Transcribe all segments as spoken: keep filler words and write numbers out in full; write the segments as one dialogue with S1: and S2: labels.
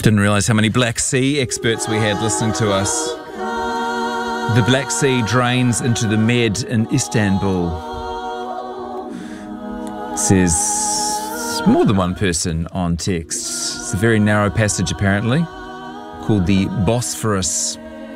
S1: Didn't realise how many Black Sea experts we had listening to us. The Black Sea drains into the Med in Istanbul. Says more than one person on text. It's a very narrow passage apparently, called the Bosphorus.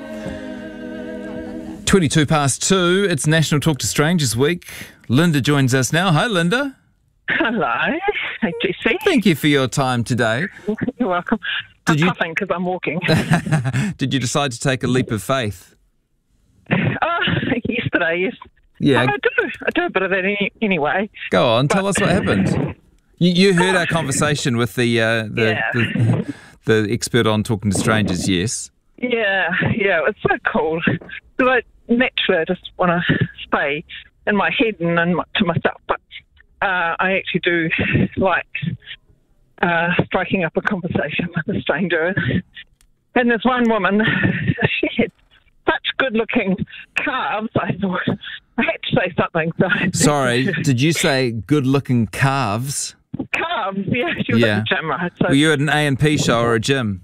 S1: twenty-two past two, it's National Talk to Strangers Week. Linda joins us now. Hi, Linda.
S2: Hello. Hey, Jesse.
S1: Thank you for your time today.
S2: You're welcome.
S1: Did
S2: I'm
S1: you-
S2: coughing because I'm walking.
S1: Did you decide to take a leap of faith?
S2: Oh, yesterday, yes.
S1: Yeah.
S2: I do. I do a bit of that any, anyway.
S1: Go on, tell us what happened. You, you heard our conversation with the, uh, the,
S2: Yeah.
S1: the the expert on talking to strangers, yes?
S2: Yeah, yeah, it's so cool. So I naturally I just want to stay in my head and, and to myself, but uh, I actually do like uh, striking up a conversation with a stranger. And there's one woman, she had such good-looking calves, I thought I had to say something. So
S1: Sorry, did you say good-looking calves?
S2: calves, yeah, she was
S1: Yeah.
S2: at the gym, right? So
S1: Were you at an A and P show or a gym?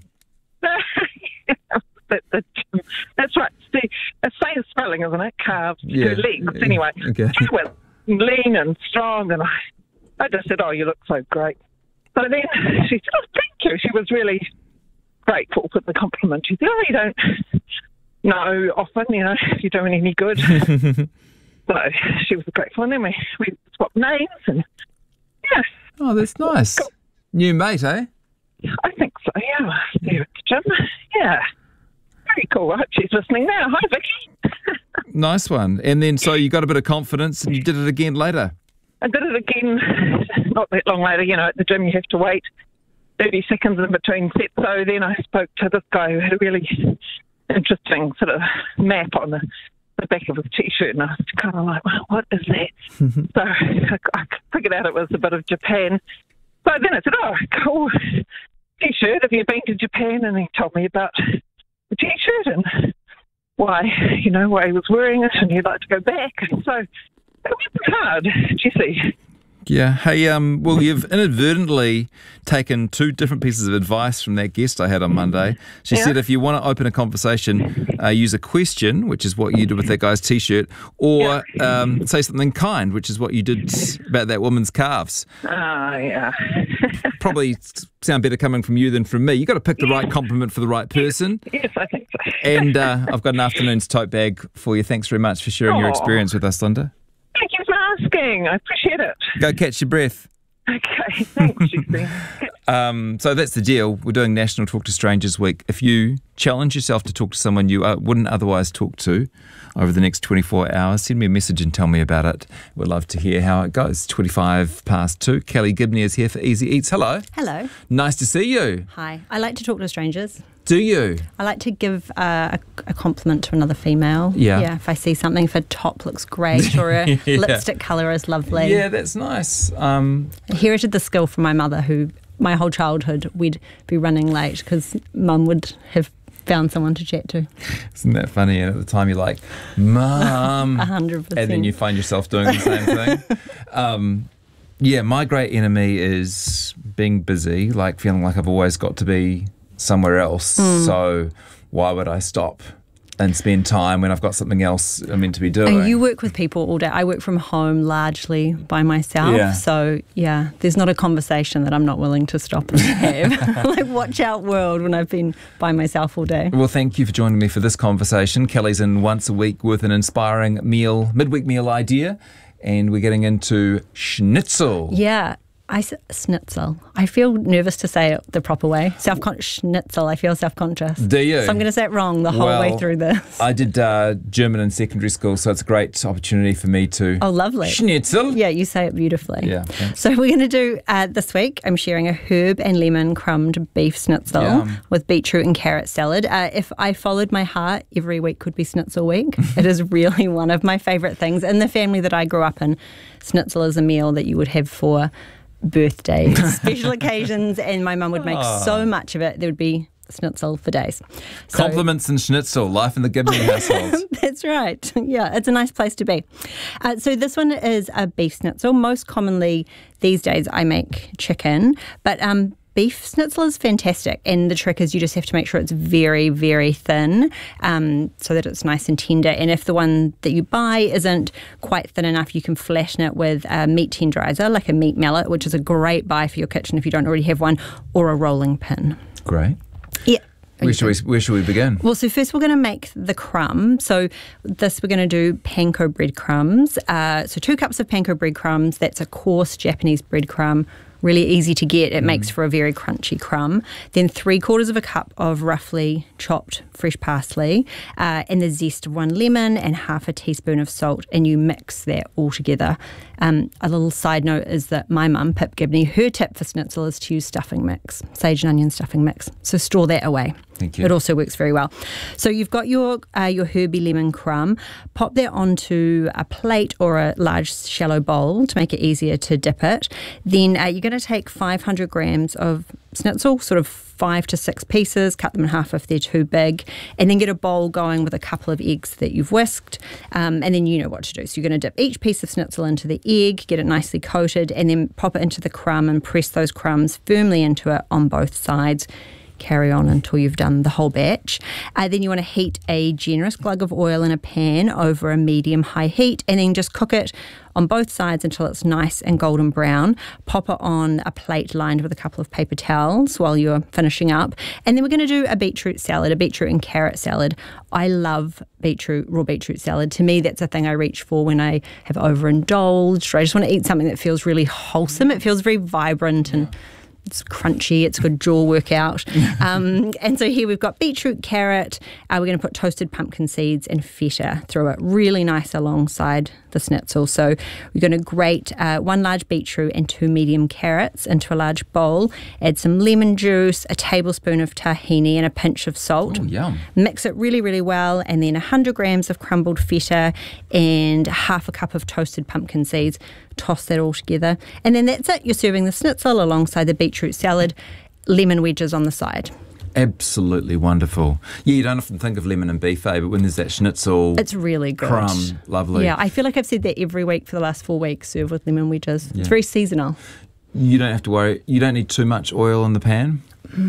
S2: that, that, that's right. See, it's same spelling, isn't it? Calves,
S1: Yeah.
S2: her legs. Anyway,
S1: Okay.
S2: she was lean and strong, and I, I just said, "Oh, you look so great." So then she said, "Oh, thank you." She was really grateful for the compliment. She said, "Oh, you don't know often, you know, if you're doing any good." So she was grateful, and then we, we swapped names, and yeah,
S1: Oh, that's nice. New mate, eh?
S2: I think so. Yeah, see her at the gym. Yeah, very cool. I hope she's listening now. Hi, Vicky.
S1: Nice one. And then so you got a bit of confidence and you did it again later.
S2: I did it again not that long later. You know, at the gym you have to wait thirty seconds in between sets. So then I spoke to this guy who had a really interesting sort of map on the, the back of his T-shirt, and I was kind of like, well, what is that? So I, I figured out it was a bit of Japan. So then I said, oh, cool T-shirt. Have you been to Japan? And he told me about the T-shirt and why, you know, why he was wearing it, and he'd like to go back. And so it wasn't hard, Jesse.
S1: Yeah. Hey, um, well, you've inadvertently taken two different pieces of advice from that guest I had on Monday. She
S2: Yeah.
S1: said if you want to open a conversation, uh, use a question, which is what you did with that guy's T-shirt, or um, say something kind, which is what you did about that woman's calves.
S2: Ah, yeah.
S1: Probably sound better coming from you than from me. You've got to pick the right compliment for the right person.
S2: Yes, I think so.
S1: And uh, I've got an afternoon's tote bag for you. Thanks very much for sharing your
S2: Aw.
S1: experience with us, Linda.
S2: Thank you for asking. I appreciate it.
S1: Go catch your breath.
S2: Okay, thanks, Jesse.
S1: Um, so that's the deal. We're doing National Talk to Strangers Week. If you challenge yourself to talk to someone you uh, wouldn't otherwise talk to over the next twenty-four hours, send me a message and tell me about it. We'd love to hear how it goes. twenty-five past two. Kelly Gibney is here for Easy Eats. Hello.
S3: Hello.
S1: Nice to see you.
S3: Hi. I like to talk to strangers.
S1: Do you?
S3: I like to give uh, a, a compliment to another female.
S1: Yeah.
S3: Yeah. If I see something, if a top looks great or a
S1: Yeah.
S3: lipstick colour is lovely.
S1: Yeah, that's nice. Um,
S3: I inherited the skill from my mother, who my whole childhood we'd be running late because mum would have found someone to chat to.
S1: isn't that funny? And at the time you're like, Mum.
S3: A hundred percent.
S1: And then you find yourself doing the same thing. Um, yeah, my great enemy is being busy, like feeling like I've always got to be somewhere else.
S3: Mm.
S1: So why would I stop and spend time when I've got something else I'm meant to be doing?
S3: And you work with people all day. I work from home largely by myself.
S1: Yeah.
S3: So, yeah, there's not a conversation that I'm not willing to stop and have. Like, watch out world when I've been by myself all day.
S1: Well, thank you for joining me for this conversation. Kelly's in once a week with an inspiring meal, midweek meal idea, and we're getting into schnitzel.
S3: Yeah. I s- schnitzel. I feel nervous to say it the proper way. Self-conscious schnitzel. I feel self-conscious.
S1: Do you?
S3: So I'm going to say it wrong the whole
S1: Well,
S3: way through this.
S1: I did uh, German in secondary school, so it's a great opportunity for me to
S3: Oh, lovely.
S1: schnitzel.
S3: Yeah, you say it beautifully.
S1: Yeah, thanks.
S3: So we're going to do, uh, this week, I'm sharing a herb and lemon crumbed beef schnitzel
S1: Yum.
S3: with beetroot and carrot salad. Uh, if I followed my heart, every week could be schnitzel week. It is really one of my favourite things. In the family that I grew up in, schnitzel is a meal that you would have for birthdays, special occasions, and my mum would make
S1: Oh.
S3: so much of it. There would be schnitzel for days. So-
S1: Compliments and schnitzel, life in the Gibney household.
S3: That's right. Yeah, it's a nice place to be. Uh, so this one is a beef schnitzel. Most commonly these days I make chicken, but um, beef schnitzel is fantastic, and the trick is you just have to make sure it's very, very thin, um, so that it's nice and tender. And if the one that you buy isn't quite thin enough, you can flatten it with a meat tenderizer, like a meat mallet, which is a great buy for your kitchen if you don't already have one, or a rolling pin.
S1: Great.
S3: Yeah.
S1: Where should, we, where should we begin?
S3: Well, so first we're going to make the crumb. So this we're going to do panko breadcrumbs. Uh, so two cups of panko breadcrumbs. That's a coarse Japanese breadcrumb. Really easy to get. It mm. makes for a very crunchy crumb. Then three quarters of a cup of roughly chopped fresh parsley, uh, and the zest of one lemon, and half a teaspoon of salt, and you mix that all together. Um, a little side note is that my mum, Pip Gibney, her tip for schnitzel is to use stuffing mix, sage and onion stuffing mix. So store that away.
S1: Thank you.
S3: It also works very well. So you've got your uh, your herby lemon crumb. Pop that onto a plate or a large shallow bowl to make it easier to dip it. Then uh, you're going to take five hundred grams of schnitzel, sort of five to six pieces, cut them in half if they're too big, and then get a bowl going with a couple of eggs that you've whisked, um, and then you know what to do. So you're going to dip each piece of schnitzel into the egg, get it nicely coated, and then pop it into the crumb and press those crumbs firmly into it on both sides. Carry on until you've done the whole batch. Uh, then you want to heat a generous glug of oil in a pan over a medium-high heat, and then just cook it on both sides until it's nice and golden brown. Pop it on a plate lined with a couple of paper towels while you're finishing up. And then we're going to do a beetroot salad, a beetroot and carrot salad. I love beetroot, raw beetroot salad. To me, that's a thing I reach for when I have overindulged, or I just want to eat something that feels really wholesome. It feels very vibrant and it's crunchy, it's a good jaw workout. Um, and so here we've got beetroot, carrot. Uh, we're going to put toasted pumpkin seeds and feta through it, really nice alongside the schnitzel. So we're going to grate uh, one large beetroot and two medium carrots into a large bowl. Add some lemon juice, a tablespoon of tahini, and a pinch of salt.
S1: Oh, yum.
S3: Mix it really, really well, and then one hundred grams of crumbled feta and half a cup of toasted pumpkin seeds. Toss that all together, and then that's it. You're serving the schnitzel alongside the beetroot salad, lemon wedges on the side.
S1: Absolutely wonderful. Yeah, you don't often think of lemon and beef, eh? But when there's that schnitzel,
S3: it's really good.
S1: Crumb, lovely.
S3: Yeah, I feel like I've said that every week for the last four weeks. Serve with lemon wedges.
S1: Yeah.
S3: It's very seasonal.
S1: You don't have to worry. You don't need too much oil in the pan.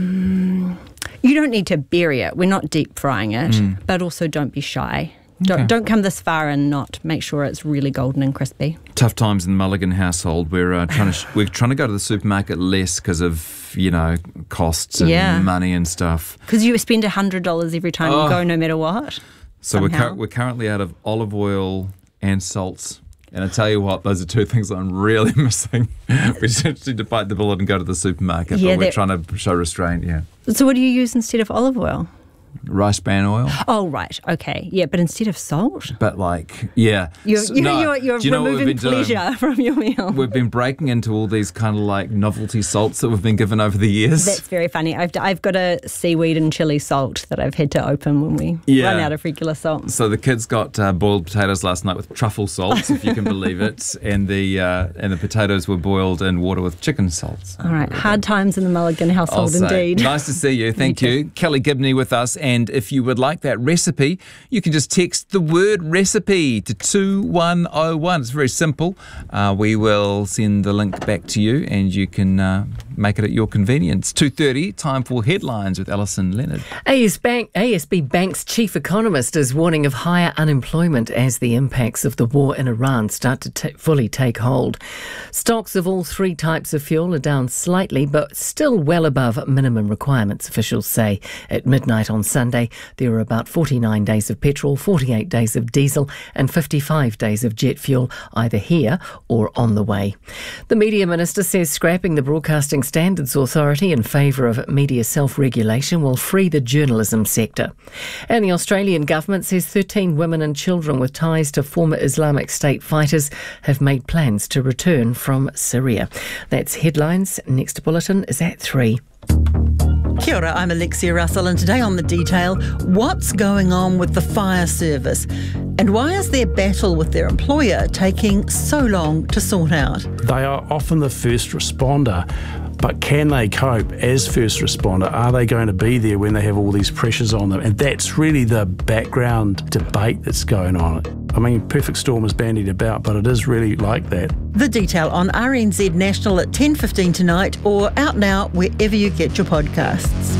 S3: Mm, you don't need to bury it. We're not deep frying it, mm. but also don't be shy. Don't, okay. don't come this far and not make sure it's really golden and crispy.
S1: Tough times in the Mulligan household. We're uh, trying to sh- we're trying to go to the supermarket less because of you know costs and
S3: yeah.
S1: money and stuff.
S3: Because you spend a hundred dollars every time oh. you go, no matter what.
S1: So we're cu- we're currently out of olive oil and salts. And I tell you what, those are two things I'm really missing. We just need to bite the bullet and go to the supermarket,
S3: yeah,
S1: but we're trying to show restraint. Yeah.
S3: So what do you use instead of olive oil?
S1: Rice bran oil.
S3: Oh, right. Okay. Yeah, but instead of salt?
S1: But like, yeah.
S3: You're, you're,
S1: no,
S3: you're, you're
S1: you know
S3: removing pleasure doing? from your meal.
S1: We've been breaking into all these kind of like novelty salts that we've been given over the years.
S3: That's very funny. I've, I've got a seaweed and chili salt that I've had to open when we
S1: yeah.
S3: run out of regular salt.
S1: So the kids got uh, boiled potatoes last night with truffle salts, if you can believe it, and the uh, and the potatoes were boiled in water with chicken salts.
S3: All right. Hard times in the Mulligan household indeed.
S1: Nice to see you. Thank you. Kelly Gibney with us, and if you would like that recipe, you can just text the word recipe to two one oh one. It's very simple. Uh, we will send the link back to you and you can uh, make it at your convenience. two thirty, time for headlines with Alison Leonard.
S4: A S Bank, A S B Bank's chief economist is warning of higher unemployment as the impacts of the war in Iran start to t- fully take hold. Stocks of all three types of fuel are down slightly, but still well above minimum requirements, officials say. At midnight on Sunday, there were about forty-nine days of petrol, forty-eight days of diesel and fifty-five days of jet fuel, either here or on the way. The Media Minister says scrapping the Broadcasting Standards Authority in favour of media self-regulation will free the journalism sector. And the Australian government says thirteen women and children with ties to former Islamic State fighters have made plans to return from Syria. That's headlines. Next bulletin is at three.
S5: Kia ora, I'm Alexia Russell, and today on The Detail, what's going on with the fire service? And why is their battle with their employer taking so long to sort out?
S6: They are often the first responder, but can they cope as first responder? Are they going to be there when they have all these pressures on them? And that's really the background debate that's going on. I mean, perfect storm is bandied about, but it is really like that.
S5: The Detail on R N Z National at ten fifteen tonight, or out now wherever you get your podcasts.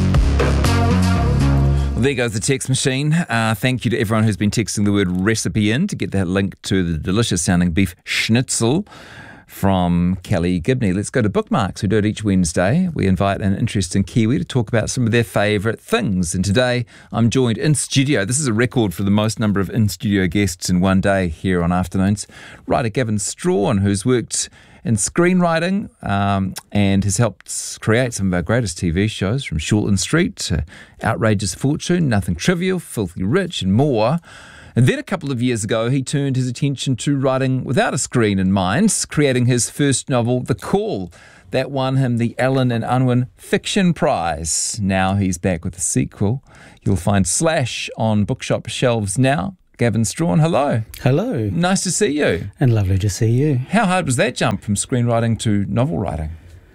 S1: There goes the text machine. Uh, thank you to everyone who's been texting the word recipe in to get that link to the delicious sounding beef schnitzel from Kelly Gibney. Let's go to Bookmarks. We do it each Wednesday. We invite an interesting Kiwi to talk about some of their favourite things. And today I'm joined in studio. This is a record for the most number of in-studio guests in one day here on Afternoons. Writer Gavin Strawn, who's worked in screenwriting um, and has helped create some of our greatest T V shows, from Shortland Street to Outrageous Fortune, Nothing Trivial, Filthy Rich and more. And then a couple of years ago, he turned his attention to writing without a screen in mind, creating his first novel, The Call. That won him the Allen and Unwin Fiction Prize. Now he's back with a sequel. You'll find Slash on bookshop shelves now. Gavin Strawn, hello.
S7: Hello.
S1: Nice to see you.
S7: And lovely to see you.
S1: How hard was that jump from screenwriting to novel writing?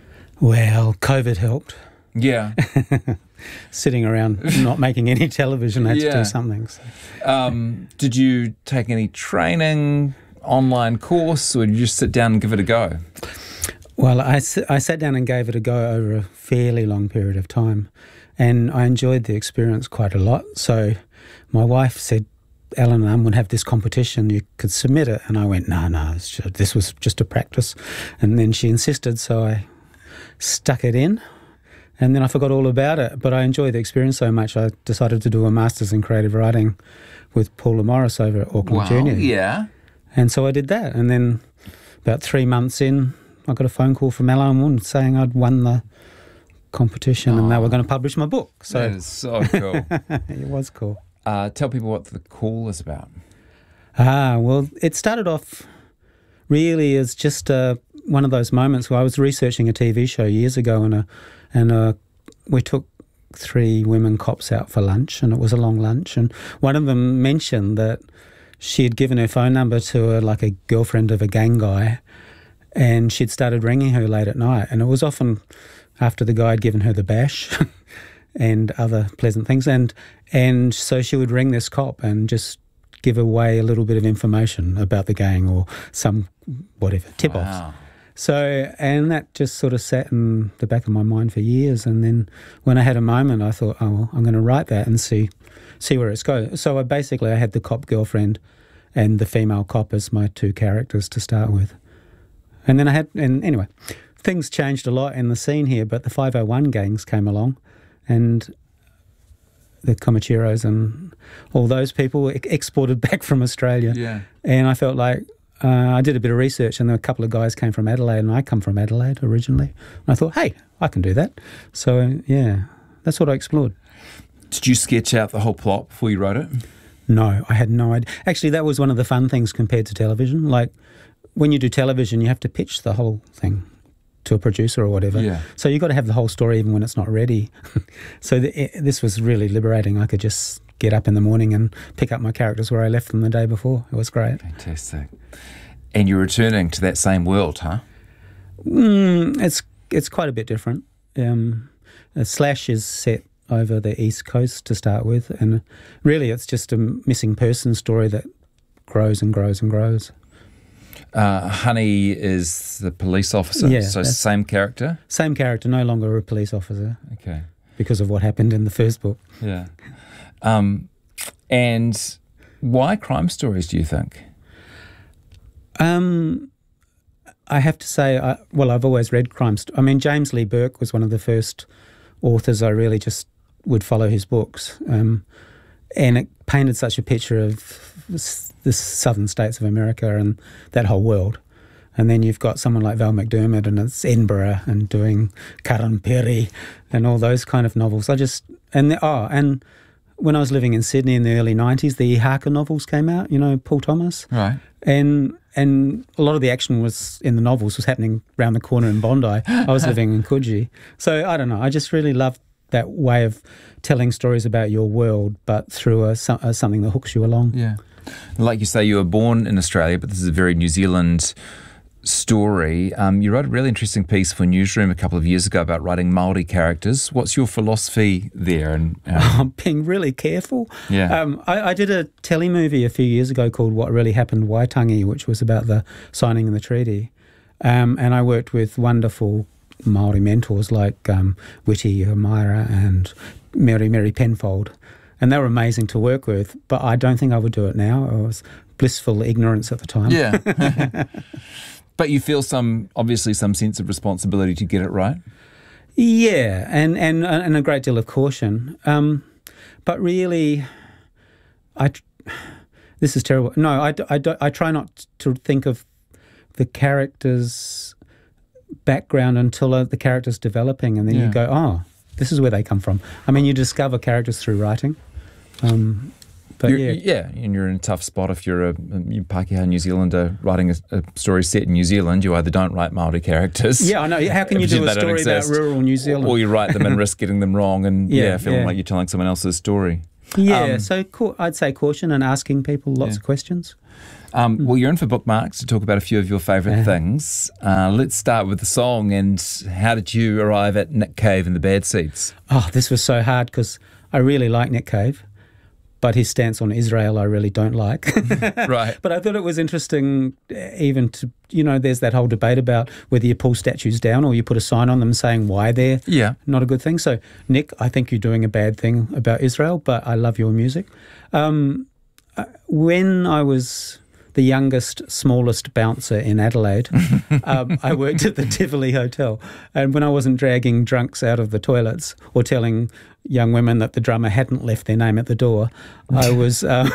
S7: Well, COVID helped.
S1: Yeah.
S7: Sitting around not making any television, I had
S1: Yeah.
S7: to do something. So.
S1: Um, did you take any training, online course, or did you just sit down and give it a go?
S7: Well, I, s- I sat down and gave it a go over a fairly long period of time, and I enjoyed the experience quite a lot. So my wife said, Alan and I would have this competition, you could submit it. And I went, no, no, it's just, this was just a practice. And then she insisted, so I stuck it in. And then I forgot all about it, but I enjoyed the experience so much I decided to do a Masters in Creative Writing with Paula Morris over at Auckland
S1: Wow,
S7: Junior.
S1: yeah.
S7: And so I did that. And then about three months in, I got a phone call from Alan Wood saying I'd won the competition and they were going to publish my book. So
S1: That is so cool.
S7: it was cool.
S1: Uh, tell people what The Call is about.
S7: Ah, well, it started off really as just uh, one of those moments where I was researching a T V show years ago, and a, and uh, we took three women cops out for lunch, and it was a long lunch, and one of them mentioned that she had given her phone number to a, like a girlfriend of a gang guy, and she'd started ringing her late at night, and it was often after the guy had given her the bash and other pleasant things, and and so she would ring this cop and just give away a little bit of information about the gang or some whatever tip-offs.
S1: Wow.
S7: So, and that just sort of sat in the back of my mind for years. And then when I had a moment, I thought, oh, well, I'm going to write that and see see where it's going. So I basically, I had the cop girlfriend and the female cop as my two characters to start with. And then I had, and anyway, things changed a lot in the scene here, but the five oh one gangs came along and the Comancheros and all those people ex- exported back from Australia.
S1: Yeah.
S7: And I felt like uh, I did a bit of research, and a couple of guys came from Adelaide, and I come from Adelaide originally. And I thought, hey, I can do that. So, uh, yeah, that's what I explored.
S1: Did you sketch out the whole plot before you wrote it?
S7: No, I had no idea. Actually, that was one of the fun things compared to television. Like, when you do television, you have to pitch the whole thing to a producer or whatever.
S1: Yeah.
S7: So you've got to have the whole story even when it's not ready. So the, it, this was really liberating. I could just get up in the morning and pick up my characters where I left them the day before. It was great.
S1: Fantastic. And you're returning to that same world, huh?
S7: Mm, it's it's quite a bit different. Um, Slash is set over the East Coast to start with, and really it's just a missing person story that grows and grows and grows.
S1: Uh, Honey is the police officer,
S7: Yeah,
S1: so
S7: that's-
S1: same character?
S7: Same character, no longer a police officer
S1: Okay,
S7: because of what happened in the first book.
S1: yeah. Um, and why crime stories, do you think?
S7: Um, I have to say, I, well, I've always read crime stories. I mean, James Lee Burke was one of the first authors I really just would follow his books. Um, and it painted such a picture of this, the southern states of America and that whole world. And then you've got someone like Val McDermid, and it's Edinburgh and doing Karampiri and all those kind of novels. I just, and the, oh, and when I was living in Sydney in the early nineties, the E. Harker novels came out, you know, Paul Thomas.
S1: Right.
S7: And and a lot of the action was in the novels was happening around the corner in Bondi. I was living in Coogee. So I don't know, I just really loved that way of telling stories about your world, but through a, a, something that hooks you along.
S1: Yeah. Like you say, you were born in Australia, but this is a very New Zealand story. Um, you wrote a really interesting piece for Newsroom a couple of years ago about writing Māori characters. What's your philosophy there? And uh,
S7: I'm being really careful.
S1: Yeah.
S7: Um, I, I did a telemovie a few years ago called What Really Happened Waitangi, which was about the signing of the treaty. Um, and I worked with wonderful Māori mentors like um, Witi O'Meara and Mary Mary Penfold. And they were amazing to work with, but I don't think I would do it now. I was blissful ignorance at the time.
S1: Yeah. But you feel some, obviously, some sense of responsibility to get it right?
S7: Yeah, and, and, and a great deal of caution. Um, but really, I, this is terrible. No, I, I, I try not to think of the character's background until uh, the character's developing, and then
S1: Yeah.
S7: you go, oh, this is where they come from. I mean, you discover characters through writing. Um, but
S1: You're,
S7: yeah.
S1: yeah, and you're in a tough spot if you're a, a Pākehā New Zealander writing a, a story set in New Zealand. You either don't write Māori characters.
S7: Yeah, I know. How can you do a story about rural New Zealand?
S1: Or you write them and risk getting them wrong and yeah,
S7: Yeah,
S1: feeling
S7: yeah.
S1: like you're telling someone else's story.
S7: Yeah,
S1: Um,
S7: so ca- I'd say caution and asking people lots
S1: Yeah.
S7: of questions.
S1: Um, well, you're in for bookmarks to talk about a few of your favourite
S7: Yeah.
S1: things. Uh, let's start with the song. And how did you arrive at Nick Cave and the Bad Seeds?
S7: Oh, this was so hard because I really like Nick Cave, but his stance on Israel I really don't like.
S1: Right.
S7: But I thought it was interesting uh, even to, you know, there's that whole debate about whether you pull statues down or you put a sign on them saying why they're
S1: Yeah.
S7: not a good thing. So, Nick, I think you're doing a bad thing about Israel, but I love your music. Um, uh, when I was the youngest, smallest bouncer in Adelaide, um, I worked at the Tivoli Hotel. And when I wasn't dragging drunks out of the toilets or telling young women that the drummer hadn't left their name at the door, I was um,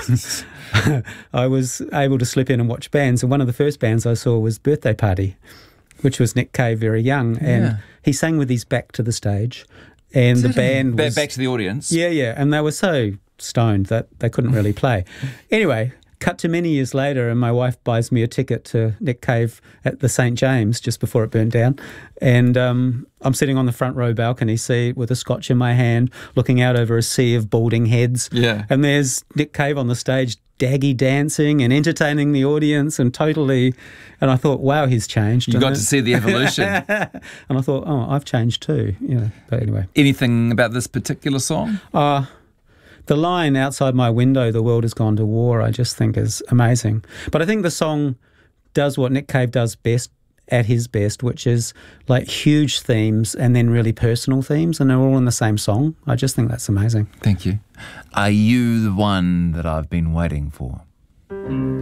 S7: I was able to slip in and watch bands. And one of the first bands I saw was Birthday Party, which was Nick Cave very young. And
S1: Yeah.
S7: he sang with his back to the stage. And the band
S1: Ba-
S7: was...
S1: Back to the audience.
S7: Yeah, yeah. And they were so stoned that they couldn't really play. Anyway, cut to many years later, and my wife buys me a ticket to Nick Cave at the Saint James just before it burned down. And um, I'm sitting on the front row balcony seat with a scotch in my hand, looking out over a sea of balding heads.
S1: Yeah.
S7: And there's Nick Cave on the stage, daggy dancing and entertaining the audience and totally... And I thought, wow, he's changed.
S1: You
S7: And
S1: got
S7: then-
S1: to see the evolution.
S7: And I thought, oh, I've changed too. You know, but anyway.
S1: Anything about this particular song?
S7: Uh, the line outside my window, the world has gone to war, I just think is amazing. But I think the song does what Nick Cave does best at his best, which is like huge themes and then really personal themes, and they're all in the same song. I just think that's amazing.
S1: Thank you. Are you the one that I've been waiting for?